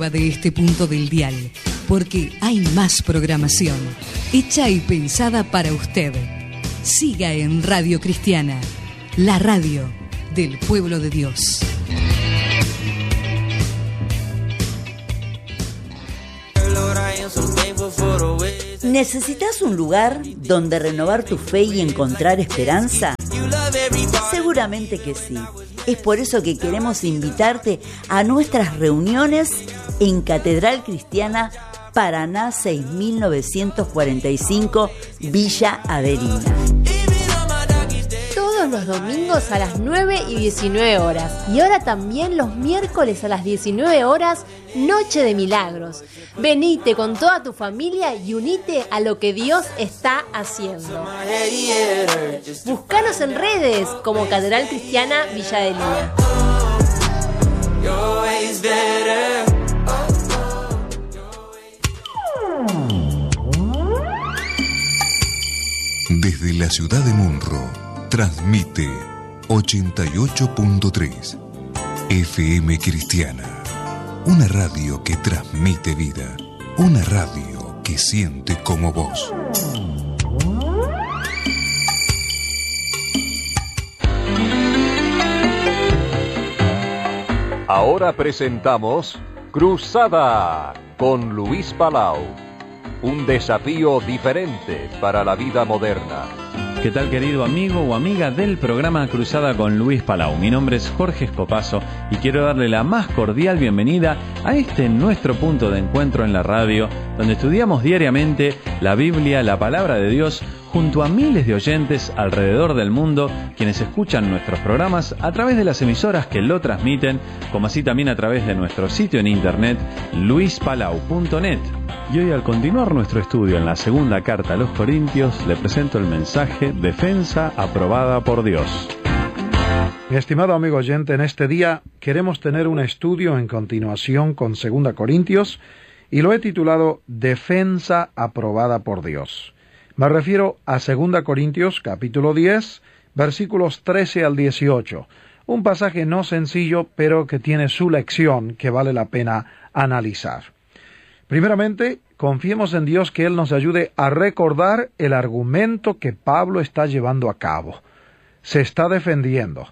De este punto del dial, porque hay más programación hecha y pensada para usted. Siga en Radio Cristiana, la radio del pueblo de Dios. ¿Necesitas un lugar donde renovar tu fe y encontrar esperanza? Seguramente que sí. Es por eso que queremos invitarte a nuestras reuniones en Catedral Cristiana Paraná 6945, Villa Averina. Todos los domingos a las 9 y 19 horas. Y ahora también los miércoles a las 19 horas, Noche de Milagros. Venite con toda tu familia y unite a lo que Dios está haciendo. Búscanos en redes como Catedral Cristiana Villa Averina. Desde la ciudad de Munro, transmite 88.3 FM Cristiana. Una radio que transmite vida. Una radio que siente como vos. Ahora presentamos Cruzada con Luis Palau. Un desafío diferente para la vida moderna. ¿Qué tal, querido amigo o amiga del programa Cruzada con Luis Palau? Mi nombre es Jorge Escopazo y quiero darle la más cordial bienvenida a nuestro punto de encuentro en la radio, donde estudiamos diariamente la Biblia, la palabra de Dios, junto a miles de oyentes alrededor del mundo, quienes escuchan nuestros programas a través de las emisoras que lo transmiten, como así también a través de nuestro sitio en internet, luispalau.net. Y hoy, al continuar nuestro estudio en la segunda carta a los Corintios, le presento el mensaje Defensa aprobada por Dios. Mi estimado amigo oyente, en este día queremos tener un estudio en continuación con 2 Corintios y lo he titulado Defensa aprobada por Dios. Me refiero a 2 Corintios capítulo 10, versículos 13 al 18, un pasaje no sencillo, pero que tiene su lección que vale la pena analizar. Primeramente, confiemos en Dios que Él nos ayude a recordar el argumento que Pablo está llevando a cabo. Se está defendiendo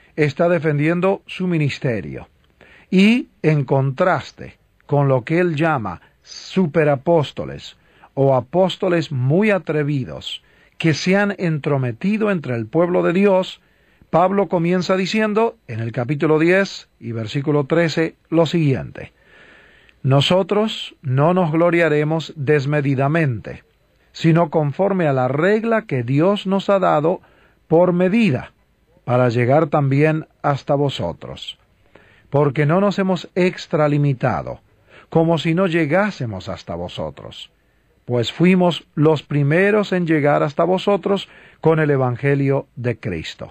su ministerio. Y, en contraste con lo que él llama superapóstoles o apóstoles muy atrevidos que se han entrometido entre el pueblo de Dios, Pablo comienza diciendo, en el capítulo 10 y versículo 13, lo siguiente: nosotros no nos gloriaremos desmedidamente, sino conforme a la regla que Dios nos ha dado por medida, para llegar también hasta vosotros. Porque no nos hemos extralimitado, como si no llegásemos hasta vosotros, pues fuimos los primeros en llegar hasta vosotros con el Evangelio de Cristo.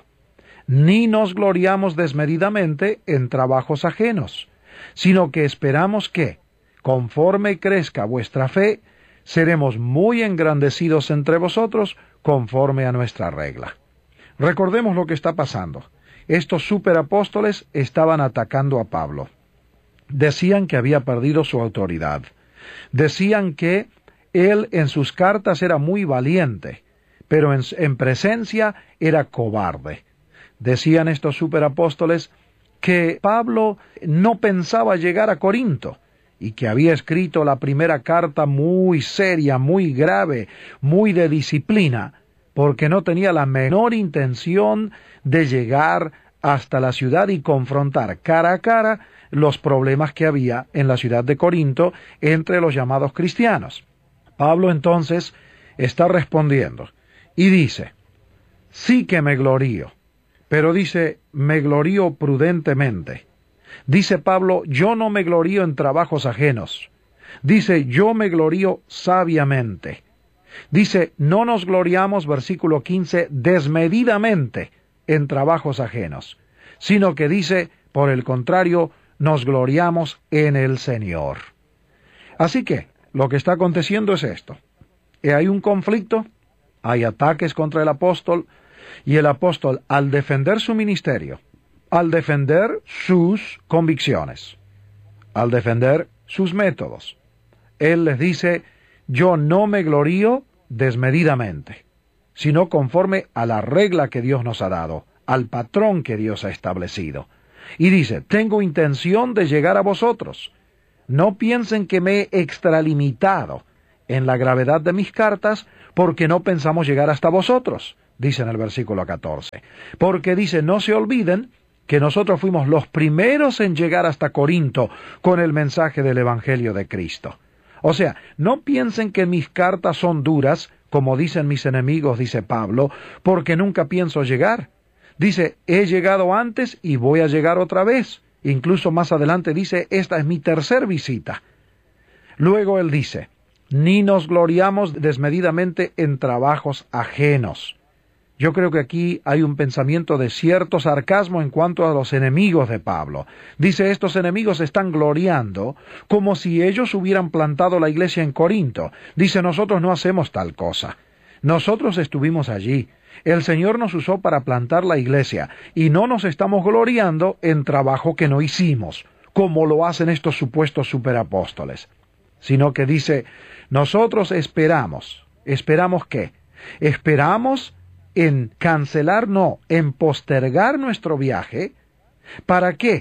Ni nos gloriamos desmedidamente en trabajos ajenos, sino que esperamos que, conforme crezca vuestra fe, seremos muy engrandecidos entre vosotros conforme a nuestra regla. Recordemos lo que está pasando. Estos superapóstoles estaban atacando a Pablo. Decían que había perdido su autoridad. Decían que él en sus cartas era muy valiente, pero en presencia era cobarde. Decían estos superapóstoles que Pablo no pensaba llegar a Corinto y que había escrito la primera carta muy seria, muy grave, muy de disciplina, porque no tenía la menor intención de llegar hasta la ciudad y confrontar cara a cara los problemas que había en la ciudad de Corinto entre los llamados cristianos. Pablo entonces está respondiendo y dice: sí que me glorío, pero dice, me glorío prudentemente. Dice Pablo, yo no me glorío en trabajos ajenos. Dice, yo me glorío sabiamente. Dice, no nos gloriamos, versículo 15, desmedidamente en trabajos ajenos, sino que dice, por el contrario, nos gloriamos en el Señor. Así que, lo que está aconteciendo es esto. Hay un conflicto, hay ataques contra el apóstol, y el apóstol, al defender su ministerio, al defender sus convicciones, al defender sus métodos. Él les dice, yo no me glorío desmedidamente, sino conforme a la regla que Dios nos ha dado, al patrón que Dios ha establecido. Y dice, tengo intención de llegar a vosotros. No piensen que me he extralimitado en la gravedad de mis cartas, porque no pensamos llegar hasta vosotros, dice en el versículo 14. Porque dice, no se olviden que nosotros fuimos los primeros en llegar hasta Corinto con el mensaje del Evangelio de Cristo. O sea, no piensen que mis cartas son duras, como dicen mis enemigos, dice Pablo, porque nunca pienso llegar. Dice, he llegado antes y voy a llegar otra vez. Incluso más adelante dice, esta es mi tercer visita. Luego él dice, ni nos gloriamos desmedidamente en trabajos ajenos. Yo creo que aquí hay un pensamiento de cierto sarcasmo en cuanto a los enemigos de Pablo. Dice, estos enemigos están gloriando como si ellos hubieran plantado la iglesia en Corinto. Dice, nosotros no hacemos tal cosa. Nosotros estuvimos allí. El Señor nos usó para plantar la iglesia y no nos estamos gloriando en trabajo que no hicimos, como lo hacen estos supuestos superapóstoles. Sino que dice, nosotros esperamos. ¿Esperamos qué? Esperamos en cancelar, no, en postergar nuestro viaje. ¿Para qué?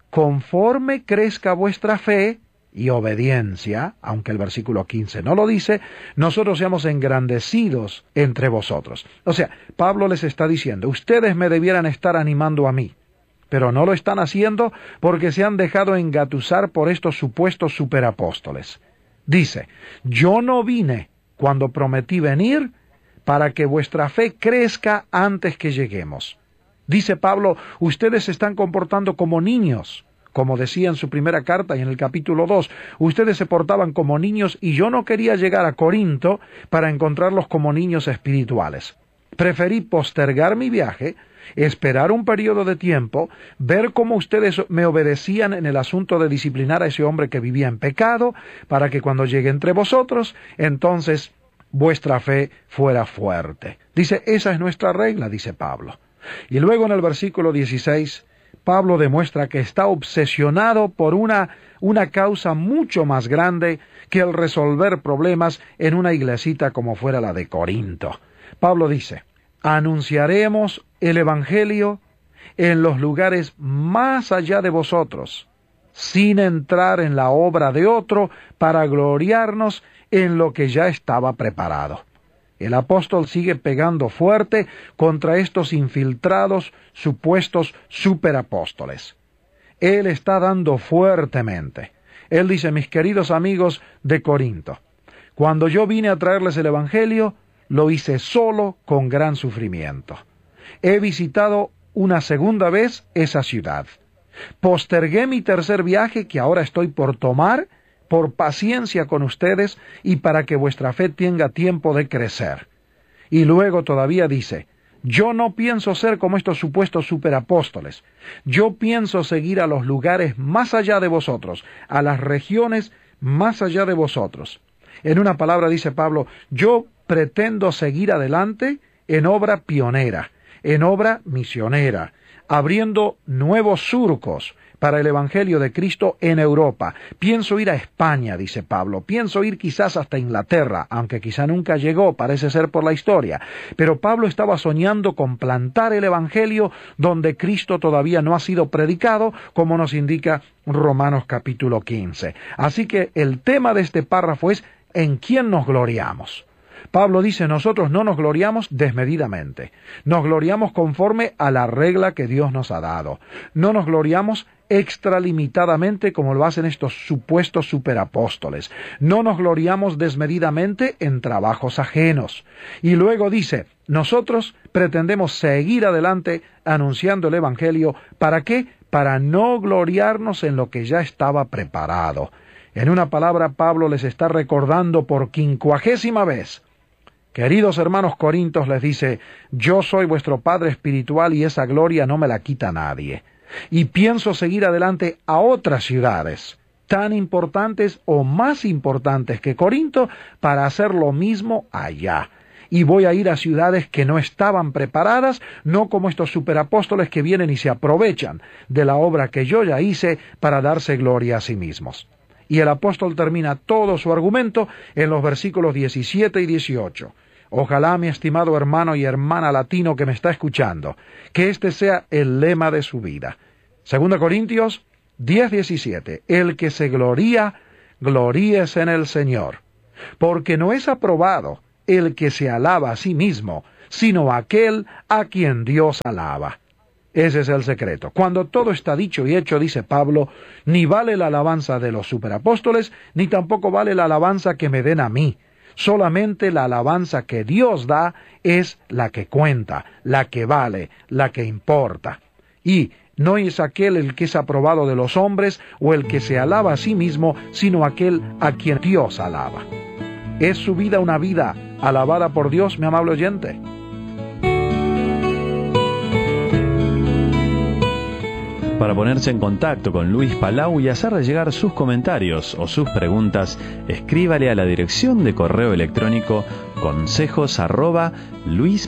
Conforme crezca vuestra fe y obediencia, aunque el versículo 15 no lo dice, nosotros seamos engrandecidos entre vosotros. O sea, Pablo les está diciendo, ustedes me debieran estar animando a mí, pero no lo están haciendo porque se han dejado engatusar por estos supuestos superapóstoles. Dice, yo no vine cuando prometí venir para que vuestra fe crezca antes que lleguemos. Dice Pablo, ustedes se están comportando como niños, como decía en su primera carta y en el capítulo 2, ustedes se portaban como niños y yo no quería llegar a Corinto para encontrarlos como niños espirituales. Preferí postergar mi viaje, esperar un periodo de tiempo, ver cómo ustedes me obedecían en el asunto de disciplinar a ese hombre que vivía en pecado, para que cuando llegue entre vosotros, entonces vuestra fe fuera fuerte. Dice, esa es nuestra regla, dice Pablo. Y luego en el versículo 16, Pablo demuestra que está obsesionado por una causa mucho más grande que el resolver problemas en una iglesita como fuera la de Corinto. Pablo dice, anunciaremos el Evangelio en los lugares más allá de vosotros, sin entrar en la obra de otro para gloriarnos en lo que ya estaba preparado. El apóstol sigue pegando fuerte contra estos infiltrados, supuestos superapóstoles. Él está dando fuertemente. Él dice, mis queridos amigos de Corinto, cuando yo vine a traerles el Evangelio, lo hice solo con gran sufrimiento. He visitado una segunda vez esa ciudad. Postergué mi tercer viaje que ahora estoy por tomar, por paciencia con ustedes y para que vuestra fe tenga tiempo de crecer. Y luego todavía dice, yo no pienso ser como estos supuestos superapóstoles. Yo pienso seguir a los lugares más allá de vosotros, a las regiones más allá de vosotros. En una palabra dice Pablo, yo pretendo seguir adelante en obra pionera, en obra misionera, abriendo nuevos surcos para el Evangelio de Cristo en Europa. Pienso ir a España, dice Pablo. Pienso ir quizás hasta Inglaterra, aunque quizá nunca llegó, parece ser por la historia. Pero Pablo estaba soñando con plantar el Evangelio donde Cristo todavía no ha sido predicado, como nos indica Romanos capítulo 15. Así que el tema de este párrafo es ¿en quién nos gloriamos? Pablo dice, nosotros no nos gloriamos desmedidamente. Nos gloriamos conforme a la regla que Dios nos ha dado. No nos gloriamos extralimitadamente como lo hacen estos supuestos superapóstoles. No nos gloriamos desmedidamente en trabajos ajenos. Y luego dice, nosotros pretendemos seguir adelante anunciando el Evangelio. ¿Para qué? Para no gloriarnos en lo que ya estaba preparado. En una palabra, Pablo les está recordando por 50ª vez. Queridos hermanos corintios, les dice, yo soy vuestro Padre espiritual y esa gloria no me la quita nadie. Y pienso seguir adelante a otras ciudades, tan importantes o más importantes que Corinto, para hacer lo mismo allá. Y voy a ir a ciudades que no estaban preparadas, no como estos superapóstoles que vienen y se aprovechan de la obra que yo ya hice para darse gloria a sí mismos. Y el apóstol termina todo su argumento en los versículos 17 y 18. Ojalá, mi estimado hermano y hermana latino que me está escuchando, que este sea el lema de su vida. 2 Corintios 10:17. El que se gloría, gloríese en el Señor. Porque no es aprobado el que se alaba a sí mismo, sino aquel a quien Dios alaba. Ese es el secreto. Cuando todo está dicho y hecho, dice Pablo, ni vale la alabanza de los superapóstoles, ni tampoco vale la alabanza que me den a mí. Solamente la alabanza que Dios da es la que cuenta, la que vale, la que importa. Y no es aquel el que es aprobado de los hombres o el que se alaba a sí mismo, sino aquel a quien Dios alaba. ¿Es su vida una vida alabada por Dios, mi amable oyente? Para ponerse en contacto con Luis Palau y hacerle llegar sus comentarios o sus preguntas, escríbale a la dirección de correo electrónico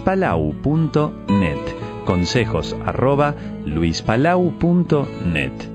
consejos@luispalau.net. consejos@luispalau.net.